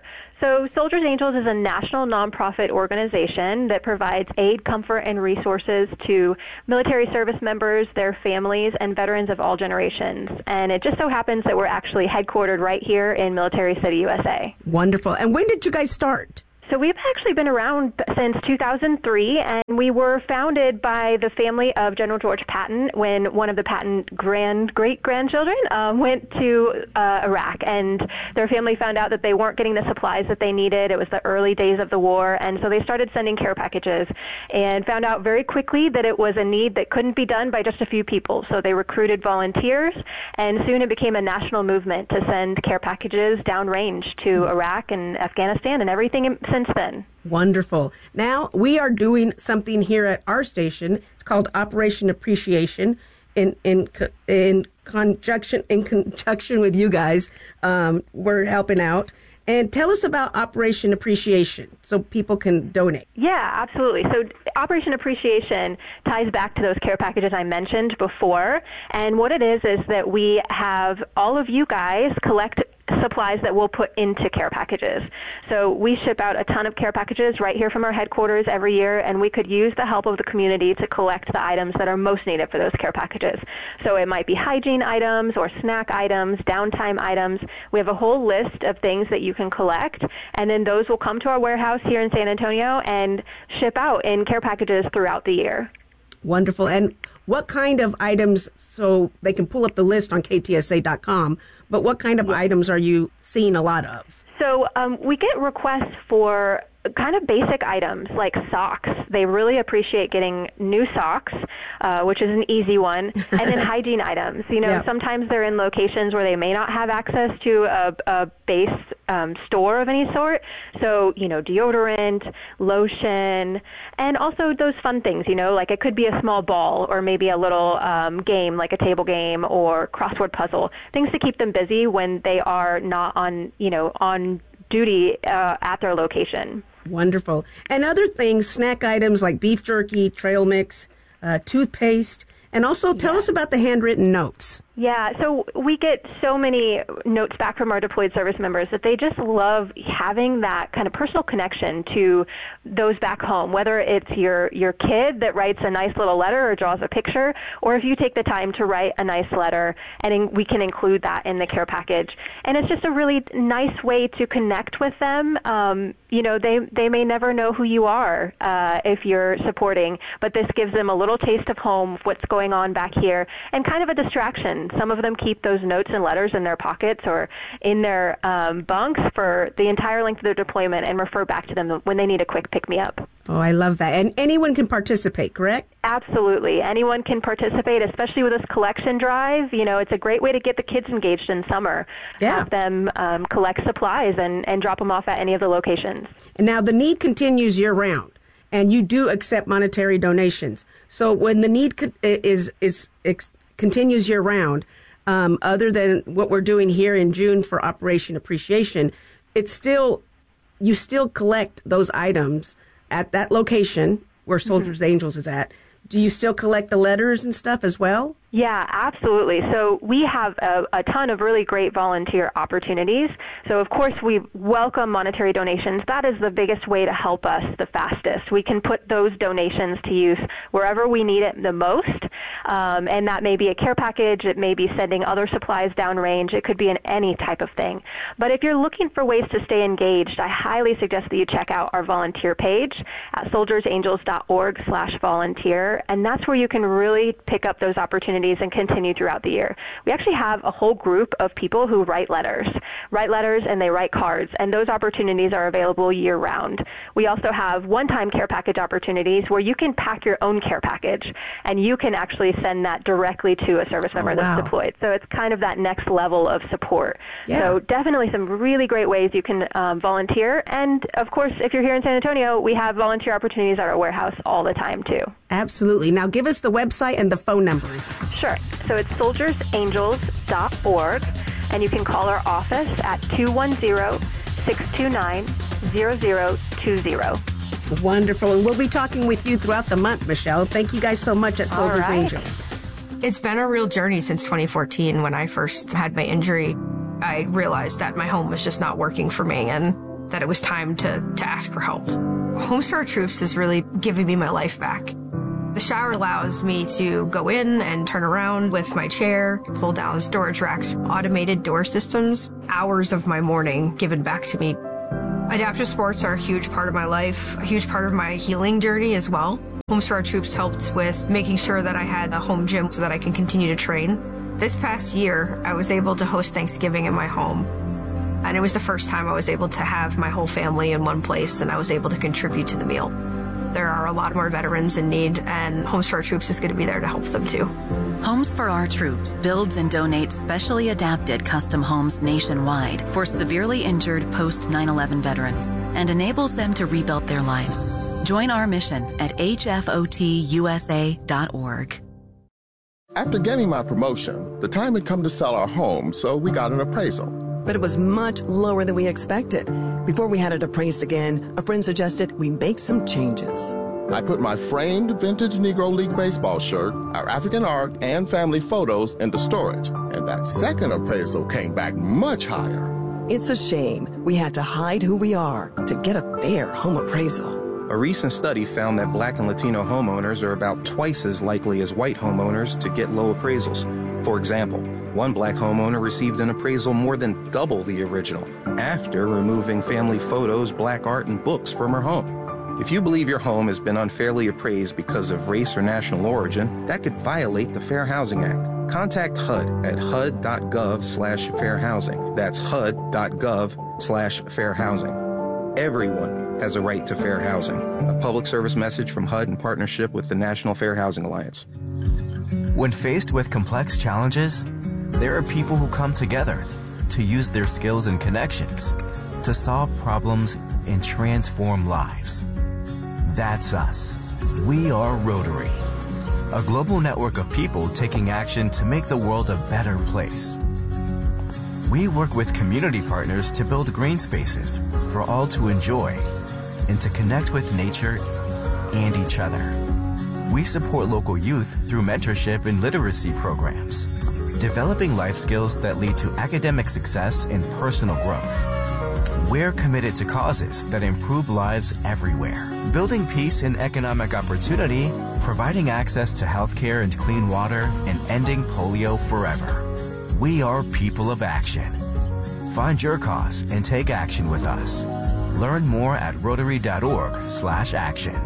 So Soldiers Angels is a national nonprofit organization that provides aid, comfort, and resources to military service members, their families, and veterans of all generations. And it just so happens that we're actually headquartered right here in Military City, U S A. Wonderful. And when did you guys start? So we've actually been around since two thousand three, and we were founded by the family of General George Patton when one of the Patton grand great-grandchildren um, went to uh, Iraq, and their family found out that they weren't getting the supplies that they needed. It was the early days of the war, and so they started sending care packages and found out very quickly that it was a need that couldn't be done by just a few people. So they recruited volunteers, and soon it became a national movement to send care packages downrange to Iraq and Afghanistan and everything in, since then. Wonderful. Now we are doing something here at our station. It's called Operation Appreciation. In in in conjunction in conjunction with you guys, um, we're helping out. And tell us about Operation Appreciation so people can donate. Yeah, absolutely. So Operation Appreciation ties back to those care packages I mentioned before. And what it is is that we have all of you guys collect supplies that we'll put into care packages. So we ship out a ton of care packages right here from our headquarters every year, and we could use the help of the community to collect the items that are most needed for those care packages. So it might be hygiene items or snack items, downtime items. We have a whole list of things that you can collect, and then those will come to our warehouse here in San Antonio and ship out in care packages throughout the year. Wonderful. And what kind of items, so they can pull up the list on K T S A dot com, but what kind of items are you seeing a lot of? So um, we get requests for kind of basic items like socks. They really appreciate getting new socks, uh, which is an easy one, and then hygiene items. You know, yeah. Sometimes they're in locations where they may not have access to a, a base um, store of any sort. So, you know, deodorant, lotion, and also those fun things, you know, like it could be a small ball or maybe a little um, game like a table game or crossword puzzle, things to keep them busy when they are not on, you know, on duty uh, at their location. Wonderful. And other things, snack items like beef jerky, trail mix, uh, toothpaste, and also tell yeah. us about the handwritten notes. Yeah, so we get so many notes back from our deployed service members that they just love having that kind of personal connection to those back home, whether it's your, your kid that writes a nice little letter or draws a picture, or if you take the time to write a nice letter, and in, we can include that in the care package. And it's just a really nice way to connect with them. Um, you know, they, they may never know who you are uh, if you're supporting, but this gives them a little taste of home, what's going on back here, and kind of a distraction. Some of them keep those notes and letters in their pockets or in their um, bunks for the entire length of their deployment and refer back to them when they need a quick pick-me-up. Oh, I love that. And anyone can participate, correct? Absolutely. Anyone can participate, especially with this collection drive. You know, it's a great way to get the kids engaged in summer. Yeah. Have them um, collect supplies and, and drop them off at any of the locations. And now the need continues year-round, and you do accept monetary donations. So when the need co- is is ex- continues year-round, um, other than what we're doing here in June for Operation Appreciation, it's still, you still collect those items at that location where Soldiers mm-hmm. Angels is at. Do you still collect the letters and stuff as well? Yeah, absolutely. So we have a, a ton of really great volunteer opportunities. So, of course, we welcome monetary donations. That is the biggest way to help us the fastest. We can put those donations to use wherever we need it the most, um, and that may be a care package. It may be sending other supplies downrange. It could be in any type of thing. But if you're looking for ways to stay engaged, I highly suggest that you check out our volunteer page at soldiers angels dot org slash volunteer, and that's where you can really pick up those opportunities and continue throughout the year. We actually have a whole group of people who write letters, write letters and they write cards, and those opportunities are available year-round. We also have one-time care package opportunities where you can pack your own care package, and you can actually send that directly to a service member oh, wow. that's deployed. So it's kind of that next level of support. Yeah. So definitely some really great ways you can um, volunteer. And, of course, if you're here in San Antonio, we have volunteer opportunities at our warehouse all the time, too. Absolutely. Now give us the website and the phone number. Sure. So it's soldiers angels dot org, and you can call our office at two one zero, six two nine, zero zero two zero. Wonderful. And we'll be talking with you throughout the month, Michelle. Thank you guys so much at Soldiers right. Angels. It's been a real journey since twenty fourteen when I first had my injury. I realized that my home was just not working for me, and that it was time to, to ask for help. Homes for Our Troops is really giving me my life back. The shower allows me to go in and turn around with my chair, pull down storage racks, automated door systems, hours of my morning given back to me. Adaptive sports are a huge part of my life, a huge part of my healing journey as well. Homes for Our Troops helped with making sure that I had a home gym so that I can continue to train. This past year, I was able to host Thanksgiving in my home. And it was the first time I was able to have my whole family in one place, and I was able to contribute to the meal. There are a lot more veterans in need, and Homes for Our Troops is going to be there to help them too. Homes for Our Troops builds and donates specially adapted custom homes nationwide for severely injured post nine eleven veterans and enables them to rebuild their lives. Join our mission at H F O T U S A dot org. After getting my promotion, the time had come to sell our home, so we got an appraisal. But it was much lower than we expected. Before we had it appraised again, a friend suggested we make some changes. I put my framed vintage Negro League baseball shirt, our African art, and family photos into storage, and that second appraisal came back much higher. It's a shame we had to hide who we are to get a fair home appraisal. A recent study found that Black and Latino homeowners are about twice as likely as white homeowners to get low appraisals. For example, one black homeowner received an appraisal more than double the original after removing family photos, black art, and books from her home. If you believe your home has been unfairly appraised because of race or national origin, that could violate the Fair Housing Act. Contact H U D at H U D dot gov slash fair housing. That's H U D dot gov slash fair housing. Everyone has a right to fair housing. A public service message from H U D in partnership with the National Fair Housing Alliance. When faced with complex challenges, there are people who come together to use their skills and connections to solve problems and transform lives. That's us. We are Rotary, a global network of people taking action to make the world a better place. We work with community partners to build green spaces for all to enjoy and to connect with nature and each other. We support local youth through mentorship and literacy programs, developing life skills that lead to academic success and personal growth. We're committed to causes that improve lives everywhere, building peace and economic opportunity, providing access to healthcare and clean water, and ending polio forever. We are people of action. Find your cause and take action with us. Learn more at rotary dot org slash action.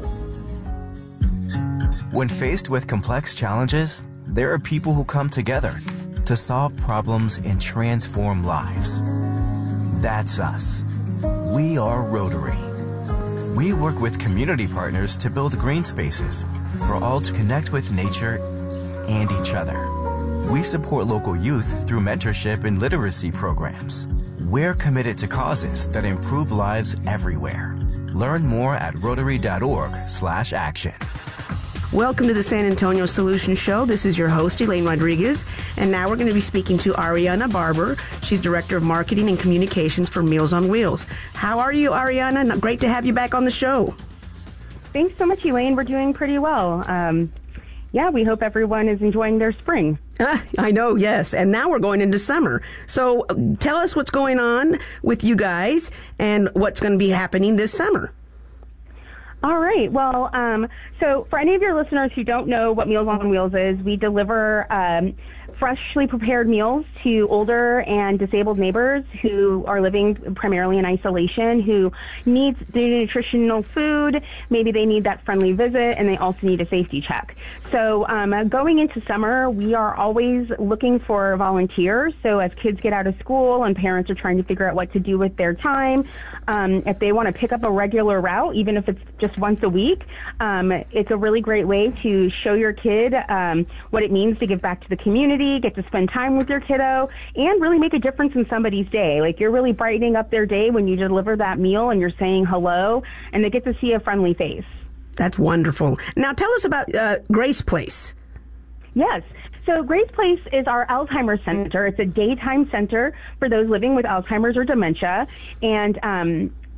When faced with complex challenges, there are people who come together to solve problems and transform lives. That's us. We are Rotary. We work with community partners to build green spaces for all to connect with nature and each other. We support local youth through mentorship and literacy programs. We're committed to causes that improve lives everywhere. Learn more at rotary dot org slash action. Welcome to the San Antonio Solution Show. This is your host, Elaine Rodriguez. And now we're going to be speaking to Ariana Barber. She's Director of Marketing and Communications for Meals on Wheels. How are you, Ariana? Great to have you back on the show. Thanks so much, Elaine. We're doing pretty well. Um, yeah, we hope everyone is enjoying their spring. Ah, I know, yes. And now we're going into summer. So tell us what's going on with you guys and what's going to be happening this summer. All right. Well, um, so for any of your listeners who don't know what Meals on Wheels is, we deliver um, freshly prepared meals to older and disabled neighbors who are living primarily in isolation, who need the nutritional food. Maybe they need that friendly visit, and they also need a safety check. So um, going into summer, we are always looking for volunteers. So as kids get out of school and parents are trying to figure out what to do with their time, um, if they want to pick up a regular route, even if it's just once a week, um, it's a really great way to show your kid um, what it means to give back to the community, get to spend time with your kiddo, and really make a difference in somebody's day. Like, you're really brightening up their day when you deliver that meal and you're saying hello, and they get to see a friendly face. That's wonderful. Now tell us about uh, Grace Place. Yes. So Grace Place is our Alzheimer's Center. It's a daytime center for those living with Alzheimer's or dementia. And um,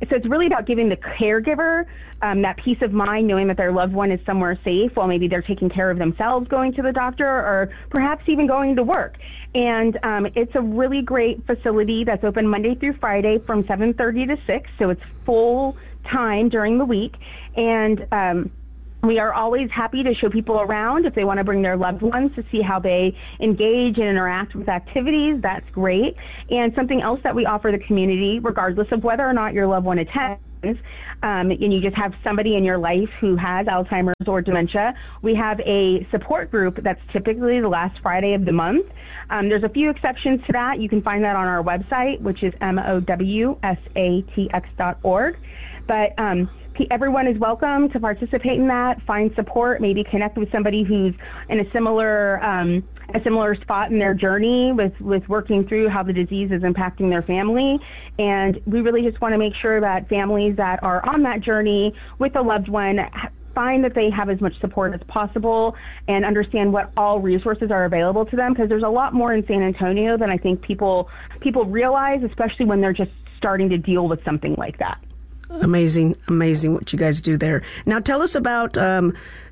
so it's really about giving the caregiver um, that peace of mind, knowing that their loved one is somewhere safe while maybe they're taking care of themselves, going to the doctor, or perhaps even going to work. And um, it's a really great facility that's open Monday through Friday from seven thirty to six, so it's full time during the week. And um, we are always happy to show people around if they want to bring their loved ones to see how they engage and interact with activities. That's great. And something else that we offer the community, regardless of whether or not your loved one attends, um, and you just have somebody in your life who has Alzheimer's or dementia, we have a support group that's typically the last Friday of the month. Um, there's a few exceptions to that. You can find that on our website, which is M O W S A T X dot org. But um, everyone is welcome to participate in that, find support, maybe connect with somebody who's in a similar um, a similar spot in their journey with, with working through how the disease is impacting their family. And we really just want to make sure that families that are on that journey with a loved one find that they have as much support as possible and understand what all resources are available to them, because there's a lot more in San Antonio than I think people people realize, especially when they're just starting to deal with something like that. Amazing, amazing what you guys do there. Now tell us about um,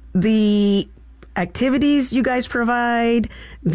the activities you guys provide,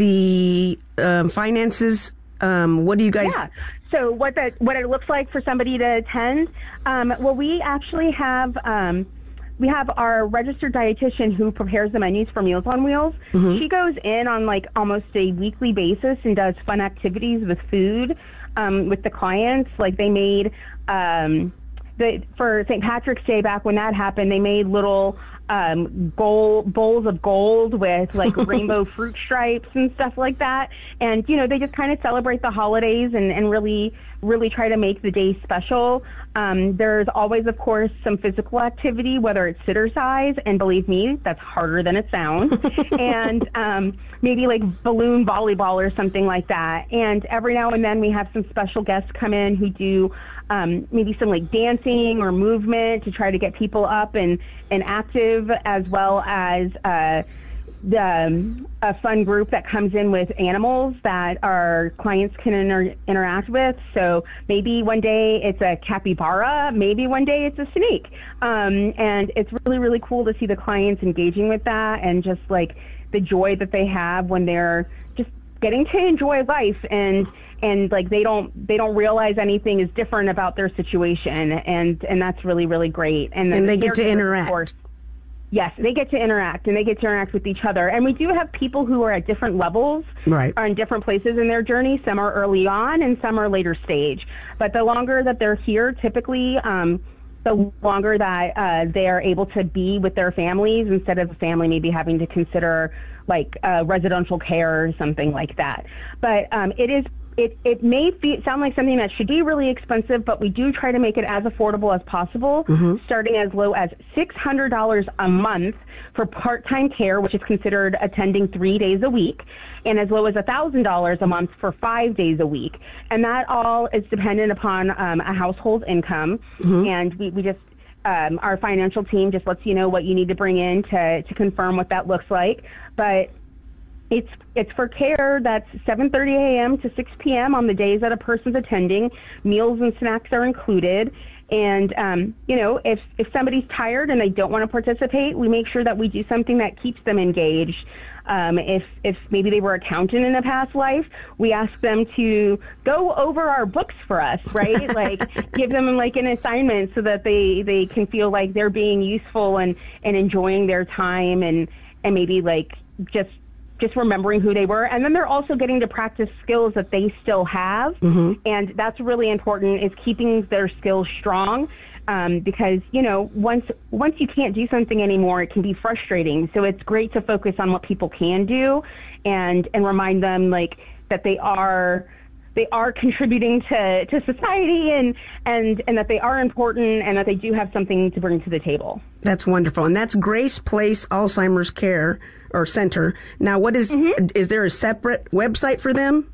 the um, finances. Um, what do you guys... Yeah. So what that what it looks like for somebody to attend. Um, well, we actually have... Um, We have our registered dietitian who prepares the menus for Meals on Wheels. Mm-hmm. She goes in on like almost a weekly basis and does fun activities with food um, with the clients. Like they made, um, the, for Saint Patrick's Day back when that happened, they made little um, gold, bowls of gold with like rainbow fruit stripes and stuff like that. And, you know, they just kind of celebrate the holidays and, and really, really try to make the day special. Um, there's always, of course, some physical activity, whether it's sitter size, and believe me, that's harder than it sounds, and um, maybe like balloon volleyball or something like that. And every now and then we have some special guests come in who do um, maybe some like dancing or movement to try to get people up and, and active, as well as uh, the, um, a fun group that comes in with animals that our clients can inter- interact with. So maybe one day it's a capybara, maybe one day it's a snake. Um, and it's really, really cool to see the clients engaging with that and just like the joy that they have when they're just getting to enjoy life and and like they don't they don't realize anything is different about their situation, and and that's really, really great. And, and the they get to interact. Course, yes, they get to interact, and they get to interact with each other. And we do have people who are at different levels, right, are in different places in their journey. Some are early on, and some are later stage. But the longer that they're here, typically, um, the longer that uh, they are able to be with their families instead of the family maybe having to consider like uh, residential care or something like that. But um, it is. It, it may be, sound like something that should be really expensive, but we do try to make it as affordable as possible, mm-hmm. starting as low as six hundred dollars a month for part-time care, which is considered attending three days a week, and as low as one thousand dollars a month for five days a week. And that all is dependent upon um, a household income, mm-hmm. and we, we just, um, our financial team just lets you know what you need to bring in to, to confirm what that looks like. But It's it's for care that's seven thirty a.m. to six p.m. on the days that a person's attending. Meals and snacks are included. And, um, you know, if, if somebody's tired and they don't want to participate, we make sure that we do something that keeps them engaged. Um, if, if maybe they were accountant in a past life, we ask them to go over our books for us, right? Like give them like an assignment so that they, they can feel like they're being useful and, and enjoying their time and, and maybe like just just remembering who they were. And then they're also getting to practice skills that they still have. Mm-hmm. And that's really important, is keeping their skills strong. Um, because, you know, once once you can't do something anymore, it can be frustrating. So it's great to focus on what people can do and, and remind them like that they are they are contributing to, to society and, and, and that they are important and that they do have something to bring to the table. That's wonderful. And that's Grace Place Alzheimer's Care or Center. Now, what is, mm-hmm. is there a separate website for them?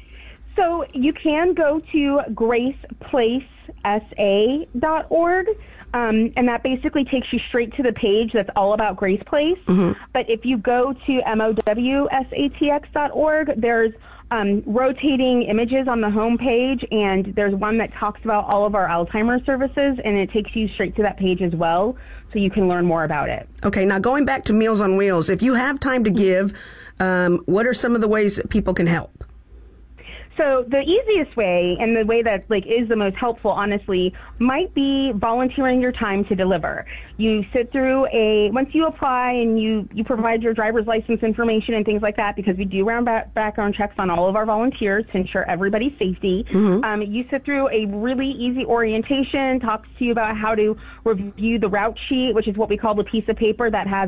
So you can go to grace place s a dot org, um, and that basically takes you straight to the page that's all about Grace Place. Mm-hmm. But if you go to M O W S A T X dot org, there's um, rotating images on the homepage, and there's one that talks about all of our Alzheimer's services, and it takes you straight to that page as well, so you can learn more about it. Okay, now going back to Meals on Wheels, if you have time to give, um, what are some of the ways that people can help? So the easiest way, and the way that like is the most helpful, honestly, might be volunteering your time to deliver. You sit through a, once you apply and you, you provide your driver's license information and things like that, because we do round back background checks on all of our volunteers to ensure everybody's safety. Mm-hmm. Um, you sit through a really easy orientation, talks to you about how to review the route sheet, which is what we call the piece of paper that has